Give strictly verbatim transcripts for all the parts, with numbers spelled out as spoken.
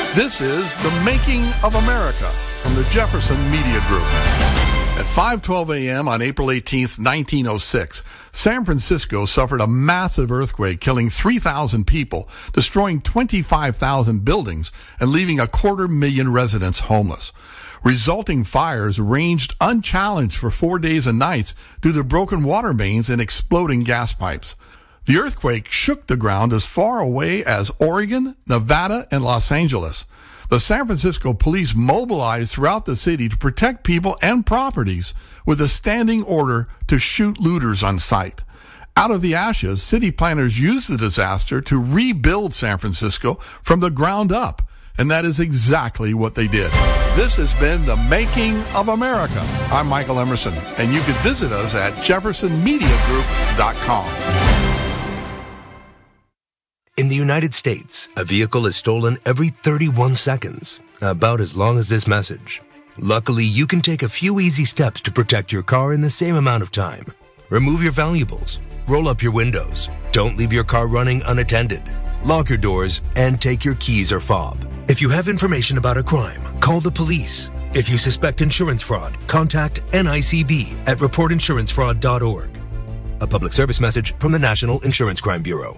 This is The Making of America from the Jefferson Media Group. At five twelve a.m. on April eighteenth, nineteen oh six, San Francisco suffered a massive earthquake, killing three thousand people, destroying twenty-five thousand buildings, and leaving a quarter million residents homeless. Resulting fires raged unchallenged for four days and nights due to broken water mains and exploding gas pipes. The earthquake shook the ground as far away as Oregon, Nevada, and Los Angeles. The San Francisco police mobilized throughout the city to protect people and properties with a standing order to shoot looters on sight. Out of the ashes, city planners used the disaster to rebuild San Francisco from the ground up, and that is exactly what they did. This has been The Making of America. I'm Michael Emerson, and you can visit us at jefferson media group dot com. In the United States, a vehicle is stolen every thirty-one seconds, about as long as this message. Luckily, you can take a few easy steps to protect your car in the same amount of time. Remove your valuables, roll up your windows, don't leave your car running unattended, lock your doors, and take your keys or fob. If you have information about a crime, call the police. If you suspect insurance fraud, contact N I C B at report insurance fraud dot org. A public service message from the National Insurance Crime Bureau.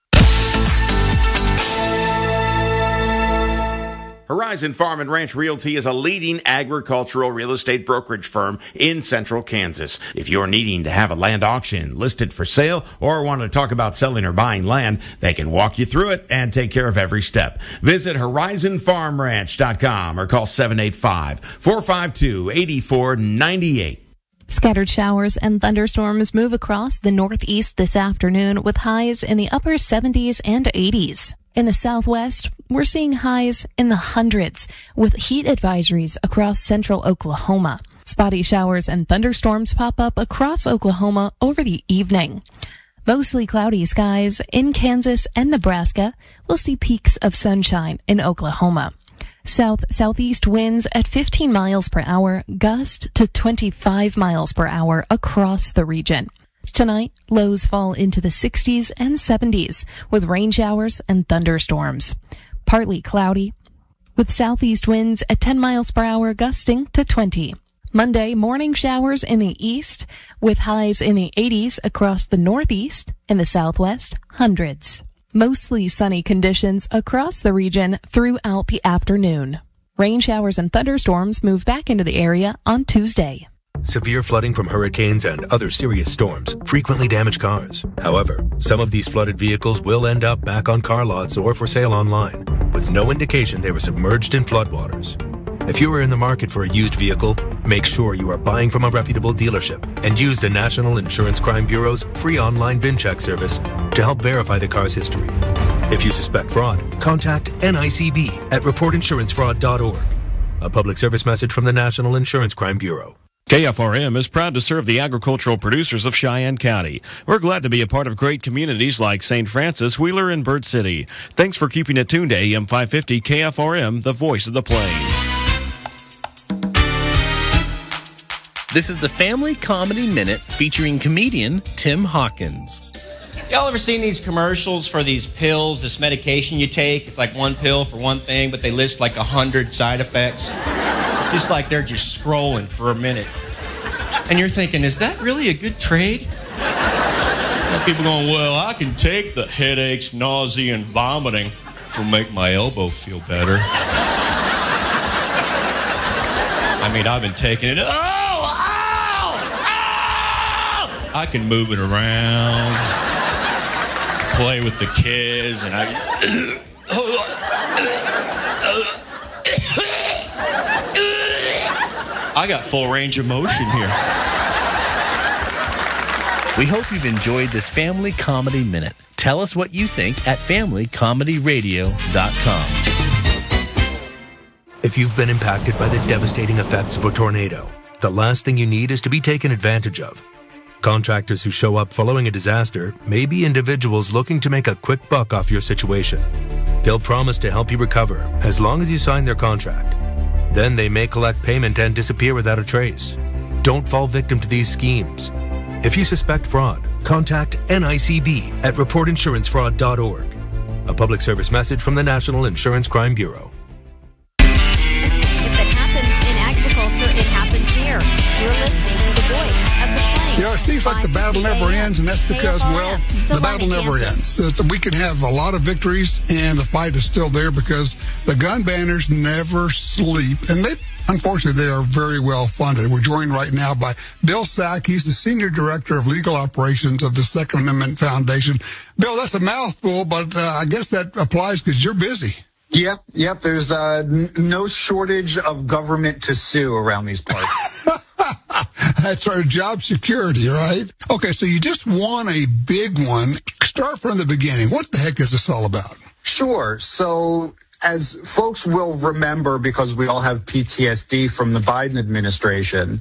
Horizon Farm and Ranch Realty is a leading agricultural real estate brokerage firm in central Kansas. If you're needing to have a land auction listed for sale or want to talk about selling or buying land, they can walk you through it and take care of every step. Visit horizon farm ranch dot com or call seven eight five, four five two, eight four nine eight. Scattered showers and thunderstorms move across the northeast this afternoon with highs in the upper seventies and eighties. In the southwest, we're seeing highs in the hundreds with heat advisories across central Oklahoma. Spotty showers and thunderstorms pop up across Oklahoma over the evening. Mostly cloudy skies in Kansas and Nebraska. We'll see peaks of sunshine in Oklahoma. South-southeast winds at fifteen miles per hour, gust to twenty-five miles per hour across the region. Tonight, lows fall into the sixties and seventies with rain showers and thunderstorms. Partly cloudy with southeast winds at ten miles per hour, gusting to twenty. Monday, morning showers in the east with highs in the eighties across the northeast and the southwest, hundreds. Mostly sunny conditions across the region throughout the afternoon. Rain showers and thunderstorms move back into the area on Tuesday. Severe flooding from hurricanes and other serious storms frequently damage cars. However, some of these flooded vehicles will end up back on car lots or for sale online, with no indication they were submerged in floodwaters. If you are in the market for a used vehicle, make sure you are buying from a reputable dealership and use the National Insurance Crime Bureau's free online VIN check service to help verify the car's history. If you suspect fraud, contact N I C B at report insurance fraud dot org. A public service message from the National Insurance Crime Bureau. K F R M is proud to serve the agricultural producers of Cheyenne County. We're glad to be a part of great communities like Saint Francis, Wheeler, and Bird City. Thanks for keeping it tuned to A M five fifty K F R M, the voice of the plains. This is the Family Comedy Minute featuring comedian Tim Hawkins. Y'all ever seen these commercials for these pills, this medication you take? It's like one pill for one thing, but they list like a hundred side effects. Just like they're just scrolling for a minute. And you're thinking, is that really a good trade? People going, well, I can take the headaches, nausea, and vomiting to make my elbow feel better. I mean, I've been taking it. Oh, ow, ow! I can move it around, play with the kids, and I... I got full range of motion here. We hope you've enjoyed this Family Comedy Minute. Tell us what you think at family comedy radio dot com. If you've been impacted by the devastating effects of a tornado, the last thing you need is to be taken advantage of. Contractors who show up following a disaster may be individuals looking to make a quick buck off your situation. They'll promise to help you recover as long as you sign their contract. Then they may collect payment and disappear without a trace. Don't fall victim to these schemes. If you suspect fraud, contact N I C B at report insurance fraud dot org. A public service message from the National Insurance Crime Bureau. You know, it seems like the battle never ends, and that's because, well, the battle never ends. We can have a lot of victories, and the fight is still there because the gun banners never sleep, and they, unfortunately, they are very well funded. We're joined right now by Bill Sack. He's the Senior Director of Legal Operations of the Second Amendment Foundation. Bill, that's a mouthful, but uh, I guess that applies because you're busy. Yep, yep. There's uh, n- no shortage of government to sue around these parts. That's our job security, right? Okay, so you just won a big one. Start from the beginning. What the heck is this all about? Sure. So, as folks will remember, because we all have P T S D from the Biden administration,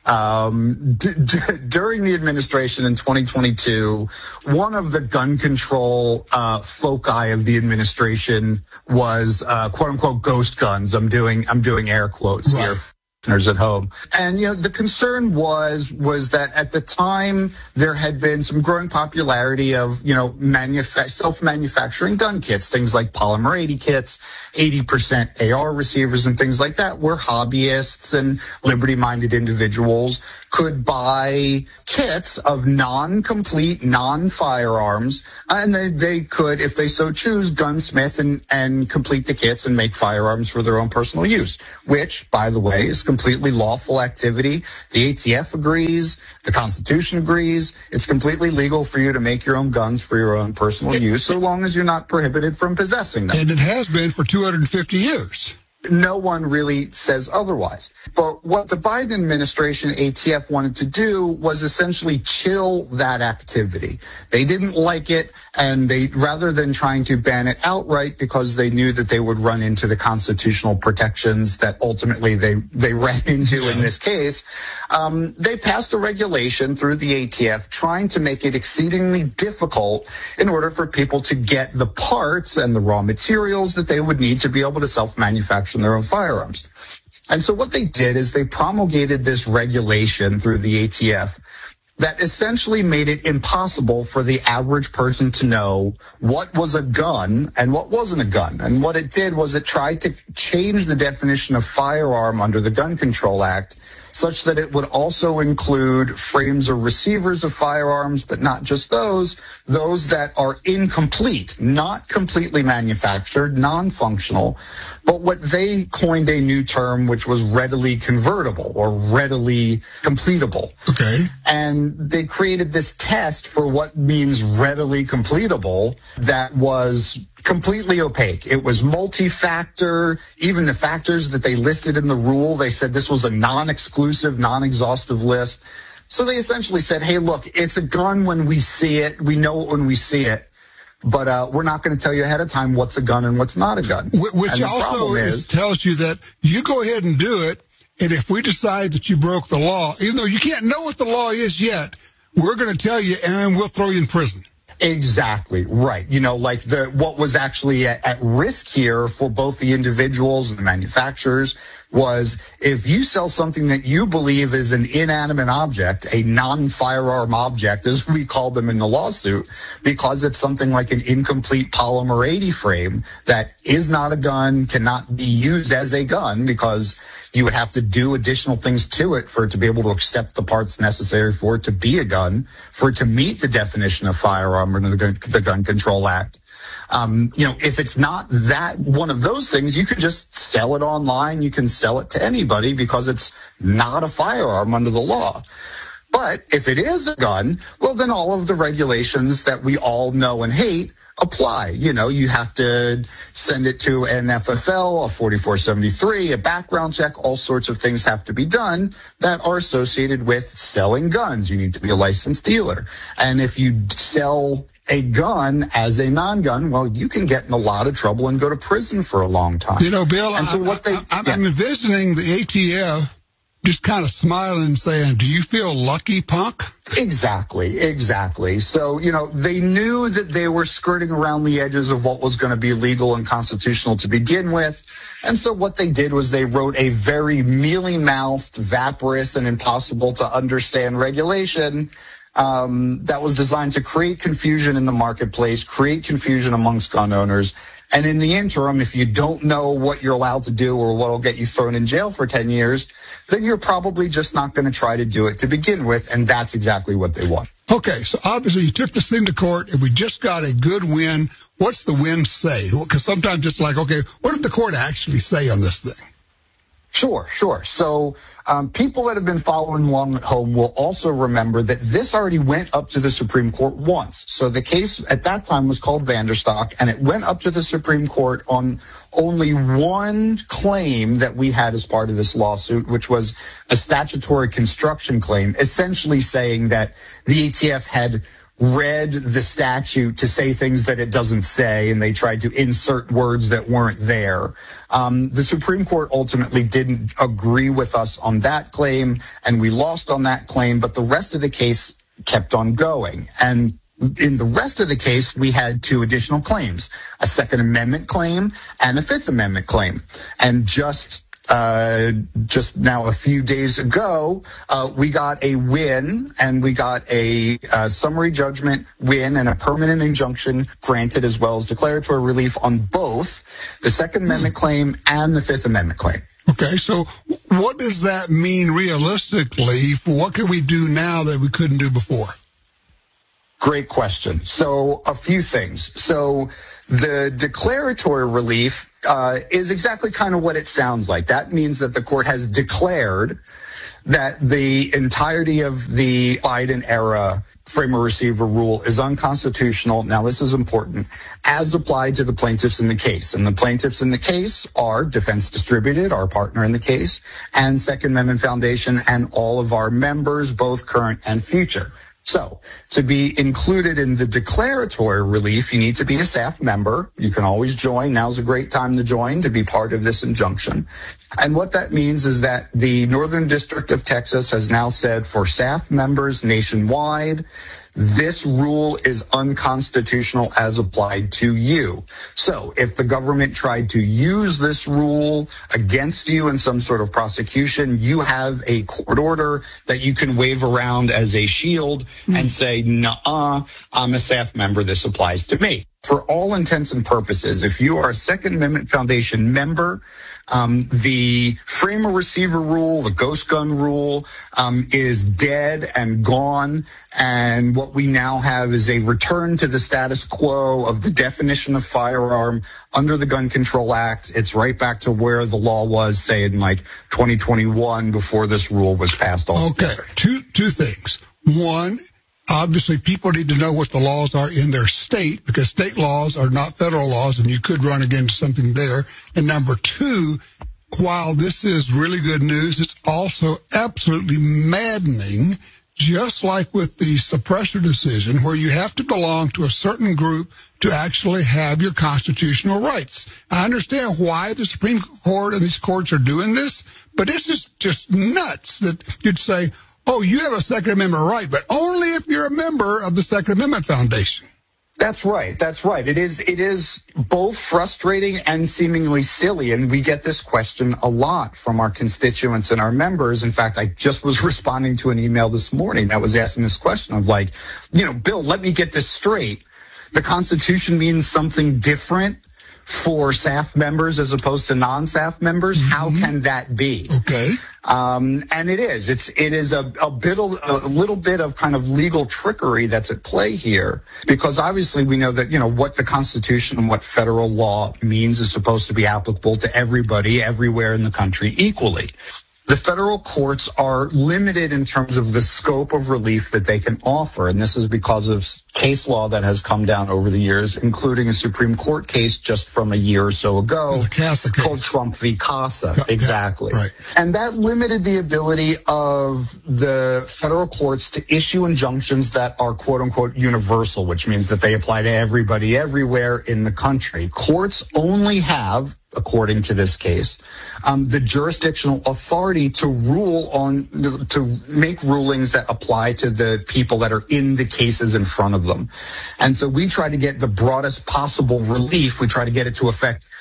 um, d- d- during the administration in twenty twenty-two, one of the gun control uh, foci of the administration was uh, "quote unquote" ghost guns. I'm doing I'm doing air quotes right. here. At home. And, you know, the concern was, was that at the time there had been some growing popularity of, you know, manufa- self-manufacturing gun kits, things like polymer eighty kits, eighty percent A R receivers and things like that, where hobbyists and liberty-minded individuals could buy kits of non-complete, non-firearms, and they, they could, if they so choose, gunsmith and, and complete the kits and make firearms for their own personal use, which, by the way, is completely lawful activity. The A T F agrees. The Constitution agrees. It's completely legal for you to make your own guns for your own personal use, so long as you're not prohibited from possessing them. And it has been for two hundred fifty years. No one really says otherwise. But what the Biden administration, A T F, wanted to do was essentially chill that activity. They didn't like it, and they, rather than trying to ban it outright because they knew that they would run into the constitutional protections that ultimately they, they ran into in this case, um, they passed a regulation through the A T F trying to make it exceedingly difficult in order for people to get the parts and the raw materials that they would need to be able to self-manufacture their own firearms. And so what they did is they promulgated this regulation through the A T F that essentially made it impossible for the average person to know what was a gun and what wasn't a gun. And what it did was it tried to change the definition of firearm under the Gun Control Act such that it would also include frames or receivers of firearms, but not just those, those that are incomplete, not completely manufactured, non-functional, but what they coined a new term, which was readily convertible or readily completable. Okay. And they created this test for what means readily completable that was completely opaque. It was multi-factor. Even the factors that they listed in the rule, they said this was a non-exclusive, non-exhaustive list. So they essentially said, hey, look, it's a gun when we see it. We know it when we see it. But uh, we're not going to tell you ahead of time what's a gun and what's not a gun. Which also is, tells you that you go ahead and do it, and if we decide that you broke the law, even though you can't know what the law is yet, we're going to tell you, and we'll throw you in prison. Exactly, right. You know, like the what was actually at, at risk here for both the individuals and the manufacturers was if you sell something that you believe is an inanimate object, a non-firearm object, as we called them in the lawsuit, because it's something like an incomplete polymer eighty frame that is not a gun, cannot be used as a gun because you would have to do additional things to it for it to be able to accept the parts necessary for it to be a gun, for it to meet the definition of firearm under the Gun, the Gun Control Act. Um, you know, if it's not that one of those things, you can just sell it online. You can sell it to anybody because it's not a firearm under the law. But if it is a gun, well, then all of the regulations that we all know and hate apply. You know, you have to send it to an F F L, a forty-four seventy-three, a background check, all sorts of things have to be done that are associated with selling guns. You need to be a licensed dealer. And if you sell a gun as a non-gun, well, you can get in a lot of trouble and go to prison for a long time. You know, Bill, and so I, what they, I, I, yeah. I'm envisioning the A T F just kind of smiling and saying, do you feel lucky, punk? Exactly, exactly. So, you know, they knew that they were skirting around the edges of what was going to be legal and constitutional to begin with. And so what they did was they wrote a very mealy-mouthed, vaporous, and impossible to understand regulation um, that was designed to create confusion in the marketplace, create confusion amongst gun owners. And in the interim, if you don't know what you're allowed to do or what will get you thrown in jail for ten years, then you're probably just not going to try to do it to begin with. And that's exactly what they want. Okay, so obviously you took this thing to court and we just got a good win. What's the win say? Because sometimes it's like, okay, what did the court actually say on this thing? Sure, sure. So um, people that have been following along at home will also remember that this already went up to the Supreme Court once. So the case at that time was called Vanderstock, and it went up to the Supreme Court on only one claim that we had as part of this lawsuit, which was a statutory construction claim, essentially saying that the A T F had read the statute to say things that it doesn't say, and they tried to insert words that weren't there. Um, the Supreme Court ultimately didn't agree with us on that claim, and we lost on that claim, but the rest of the case kept on going. And in the rest of the case, we had two additional claims, a Second Amendment claim and a Fifth Amendment claim. And just Uh, just now a few days ago, uh, we got a win, and we got a uh, summary judgment win and a permanent injunction granted, as well as declaratory relief on both the Second Amendment claim and the Fifth Amendment claim. Okay, so what does that mean realistically? What can we do now that we couldn't do before? Great question. So a few things. So the declaratory relief uh, is exactly kind of what it sounds like. That means that the court has declared that the entirety of the Biden era framer receiver rule is unconstitutional. Now, this is important, as applied to the plaintiffs in the case. And the plaintiffs in the case are Defense Distributed, our partner in the case, and Second Amendment Foundation, and all of our members, both current and future. So, to be included in the declaratory relief, you need to be a S A F member. You can always join. Now's a great time to join, to be part of this injunction. And what that means is that the Northern District of Texas has now said for S A F members nationwide, this rule is unconstitutional as applied to you. So if the government tried to use this rule against you in some sort of prosecution, you have a court order that you can wave around as a shield and say, nuh-uh, I'm a S A F member, this applies to me. For all intents and purposes, if you are a Second Amendment Foundation member, Um, the framer receiver rule, the ghost gun rule, um, is dead and gone. And what we now have is a return to the status quo of the definition of firearm under the Gun Control Act. It's right back to where the law was, say, in like twenty twenty-one before this rule was passed altogether. Okay, two, two things. One, obviously, people need to know what the laws are in their state, because state laws are not federal laws, and you could run against something there. And number two, while this is really good news, it's also absolutely maddening, just like with the suppressor decision, where you have to belong to a certain group to actually have your constitutional rights. I understand why the Supreme Court and these courts are doing this, but this is just nuts that you'd say, oh, you have a Second Amendment right, but only if you're a member of the Second Amendment Foundation. That's right. That's right. It is, it is both frustrating and seemingly silly. And we get this question a lot from our constituents and our members. In fact, I just was responding to an email this morning that was asking this question of like, you know, Bill, let me get this straight. The Constitution means something different for S A F members as opposed to non-S A F members. Mm-hmm. How can that be? Okay. Um, and it is. It's it is a, a bit of, a little bit of kind of legal trickery that's at play here, because obviously we know that, you know, what the Constitution and what federal law means is supposed to be applicable to everybody everywhere in the country equally. The federal courts are limited in terms of the scope of relief that they can offer, and this is because of case law that has come down over the years, including a Supreme Court case just from a year or so ago called Trump v. Casa. Yeah, exactly. Yeah, right. And that limited the ability of the federal courts to issue injunctions that are quote-unquote universal, which means that they apply to everybody everywhere in the country. Courts only have, according to this case, um, the jurisdictional authority to rule on, to make rulings that apply to the people that are in the cases in front of them. And so we try to get the broadest possible relief. We try to get it to affect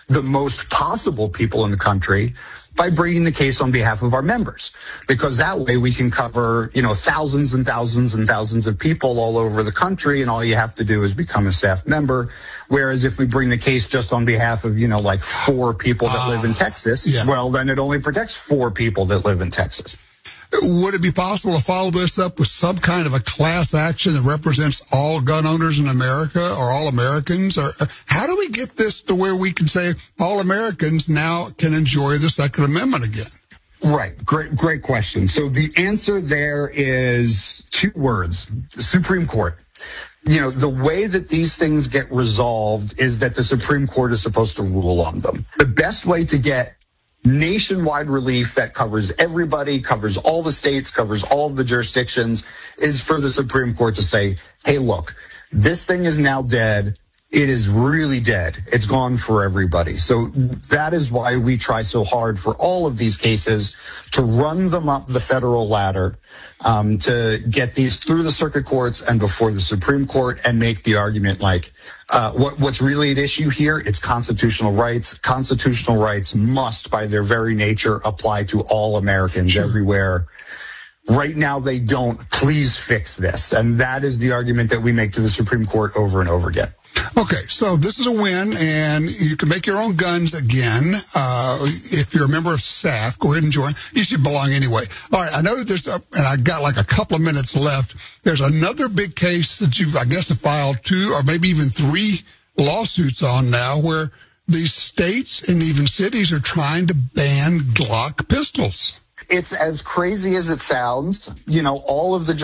the most possible people in the country by bringing the case on behalf of our members, because that way we can cover, you know, thousands and thousands and thousands of people all over the country, and all you have to do is become a staff member. Whereas if we bring the case just on behalf of, you know, like four people that uh, live in Texas, yeah. well, then it only protects four people that live in Texas. Would it be possible to follow this up with some kind of a class action that represents all gun owners in America or all Americans? Or how do we get this to where we can say all Americans now can enjoy the Second Amendment again? Right. Great, great question. So the answer there is two words: the Supreme Court. You know, the way that these things get resolved is that the Supreme Court is supposed to rule on them. The best way to get nationwide relief that covers everybody, covers all the states, covers all of the jurisdictions, is for the Supreme Court to say, hey, look, this thing is now dead. It is really dead. It's gone for everybody. So that is why we try so hard for all of these cases to run them up the federal ladder, um, to get these through the circuit courts and before the Supreme Court, and make the argument like, uh, what, what's really at issue here? It's constitutional rights. Constitutional rights must, by their very nature, apply to all Americans sure. everywhere. Right now, they don't. Please fix this. And that is the argument that we make to the Supreme Court over and over again. Okay, so this is a win, and you can make your own guns again. Uh, if you're a member of S A F, go ahead and join. You should belong anyway. All right, I know that there's, a, and I got like a couple of minutes left. There's another big case that you, I guess, have filed two or maybe even three lawsuits on now, where these states and even cities are trying to ban Glock pistols. It's as crazy as it sounds. You know, all of the